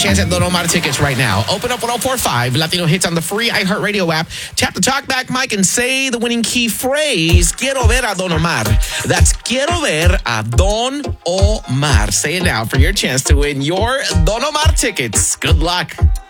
chance at Don Omar tickets right now. Open up 1045 Latino Hits on the free iHeartRadio app. Tap the talkback mic and say the winning key phrase, Quiero ver a Don Omar. That's Quiero ver a Don Omar. Say it now for your chance to win your Don Omar tickets. Good luck.